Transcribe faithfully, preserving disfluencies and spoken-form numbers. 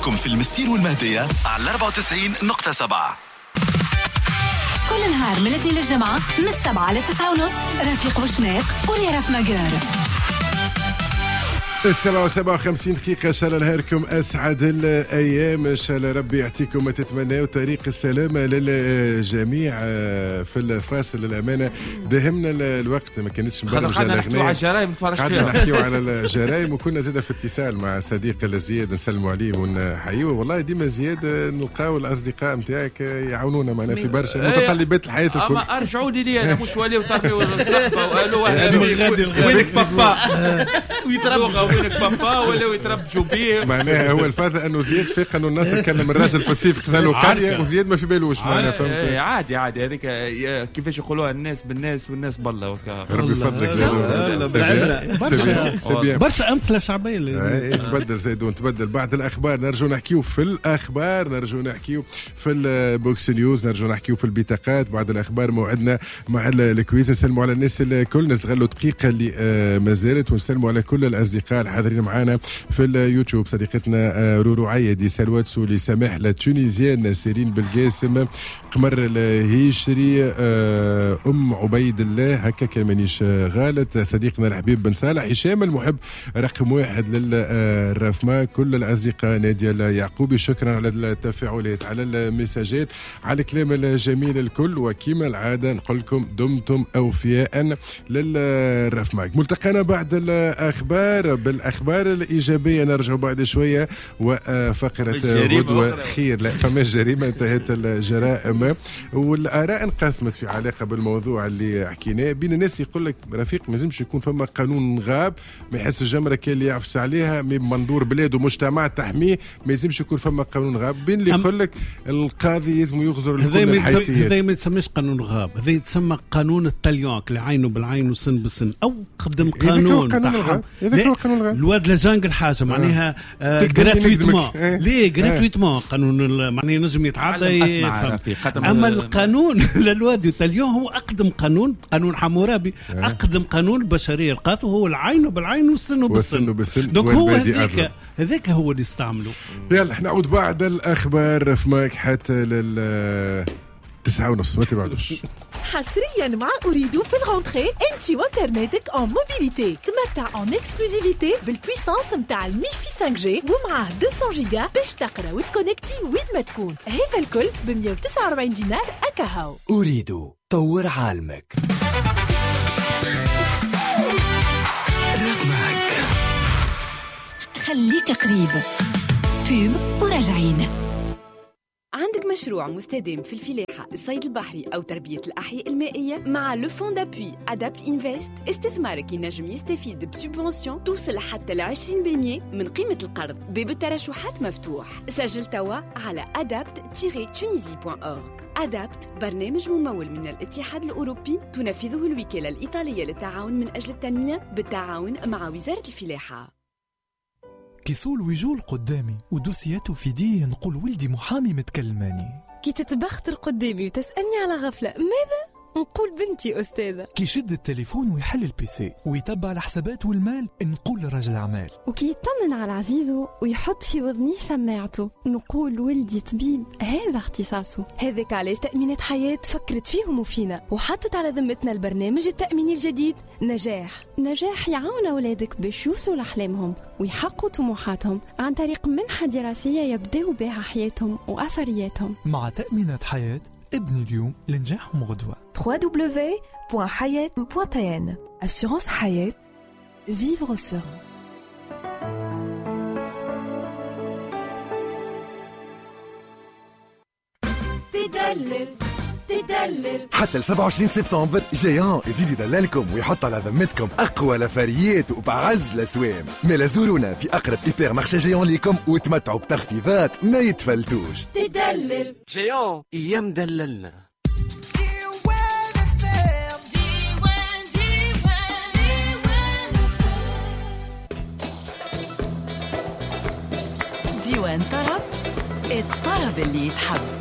معكم في المستير والمهدية على أربعة وتسعين نقطة سبعة. كل نهار من الاثنين للجمعة من السبعة لتسعة ونص رفيق وشناق وريرف مجار. السبعة وسبعة وخمسين دقيقة. شاء نهاركم أسعد الأيام، شاء ربي يعطيكم ما تتمنوا. طريق السلامة للجميع. في الفاصل الأمانة دهمنا الوقت، ما كانتش مبرمجة الأغنية، نحكيو على الجرائم قعدنا نحكيو على الجرائم وكنا زيادة في اتصال مع صديق زياد نسلموا عليه ونحييه. والله ديما زياد نلقاو الأصدقاء نتاعك يعاونونا معنا في برشا متطلبات الحياة الكل. أما أرجعوا لي لي أنا مش ولي وتربي الصحبة وقالوا وينك بابا ويتربوا وينك بابا ولا يتربجوا بيه. معناها هو الفازة انه زياد فيق انه الناس نكلم الراجل باسيف خذاله قريه وزياد ما في بالوش معنا. فهمت؟ عادي عادي هذيك كيفاش يقولوها الناس بالناس والناس بالله وكا. ربي يفضلك زيدون. برشا امثله شعبيه تبدل زيدون تبدل. بعد الاخبار نرجو نحكيو في الاخبار، نرجو نحكيو في البوكس نيوز، نرجو نحكيو في البطاقات. بعد الاخبار موعدنا مع الكويز. نسلموا على الناس الكل، نستغلوا دقيقه اللي ما زالت ونسلموا على كل الاصدقاء الحاضرين معنا في اليوتيوب. صديقتنا رورو عيدي، سلوى تسولي، سماح التونيزيان، سيرين بالقاسم، قمر الهيشري، ام عبيد الله هكا كان مانيش غالط، صديقنا الحبيب بن صالح، هشام المحب رقم واحد للرفمه، كل الاصدقاء، ناديه اليعقوبي، شكرا على التفاعلات على المساجات على الكلام الجميل الكل. وكما العاده نقول لكم دمتم اوفياء للرفمه. ملتقانا بعد الاخبار بالاخبار الايجابيه. نرجع بعد شويه وفقره غدوه خير. لا فماش جريمه، انتهت الجرائم والاراء انقسمت في علاقه بالموضوع اللي حكيناه. بين الناس يقول لك رفيق ما لازمش يكون فما قانون غاب ما يحس الجمره كان اللي يعفس عليها من منظور بلاد ومجتمع تحميه، ما لازمش يكون فما قانون غاب. بين اللي يقول لك القاضي لازم يغزر الكل الحيثيات. هذا ما يسميش قانون غاب، هذا يتسمى قانون التليونك اللي عينه بالعين وسن بالسن او قدم قانون تاعهم. الواد لازانق الحاجه معناها غراتويتمون. ليه غراتويتمون قانون معناه نجم يتعدى. اما القانون للواد التليون هو اقدم قانون، قانون حمورابي اقدم قانون البشريه لقاته هو العين بالعين والسن بالسن. دونك هو هذاك هذاك هو اللي استعمله. يلا نعود بعد الاخبار في ماك حتى لل تسعة ونص. ما تبعدوش. حصريا مع أريدو في الغونتري انتي وانترنتك en موبيليتي. تمتع en اكسكلوزيفيتي بالبويسانس متاع الميفي خمسة جي ومعاه مئتين جيجا باش تقرا وتكونكتي وين ما تكون. هذا الكل ب مئة وتسعة وأربعين دينار أكاهو. أريدو طور عالمك. رفمك خليك قريب. فيب وراجعين. عندك مشروع مستدام في الفلاحة، الصيد البحري أو تربية الأحياء المائية؟ مع لو فون دابوي أدابت إنفست استثمارك ينجم يستفيد بسوبونسيون توصل حتى ل عشرين بالمئة من قيمة القرض. باب الترشحات مفتوح. سجل توا على أدابت تونيزي دوت أورغ. أدابت برنامج ممول من الاتحاد الأوروبي تنفذه الوكالة الإيطالية للتعاون من أجل التنمية بالتعاون مع وزارة الفلاحة. كيسول ويجول قدامي ودوسياته في دي نقول ولدي محامي متكلماني. كي تتبختر قدامي وتسألني على غفلة ماذا؟ نقول بنتي أستاذة. كي يشد التليفون ويحل البيسي ويتبع الحسابات والمال نقول رجل أعمال. وكي يطمن على عزيزه ويحط في وذنيه سماعته نقول ولدي طبيب هذا اختصاصه. هذاك علاش تأمينات حياة فكرت فيهم وفينا وحطت على ذمتنا البرنامج التأميني الجديد نجاح. نجاح يعاون أولادك باش يوصلوا لأحلامهم ويحققوا طموحاتهم عن طريق منحة دراسية يبدأوا بها حياتهم وأثرياتهم. مع تأمينات حياة ابني اليوم لنجاحهم غدوة. دبليو دبليو دبليو دوت حياة دوت إن. Assurance حياة. Vivre serein. تدلل تدلل حتى ل سبعة وعشرين سبتمبر جيان يزيد يدللكم ويحط على ذمتكم اقوى لفاريات وبعز الاسوام. مالا زورونا في اقرب هيبر مارشي جيان ليكم وتمتعوا بتخفيضات ما يتفلتوش. تدلل جيان ايام دللنا. ديوان طرب، الطرب اللي يتحب.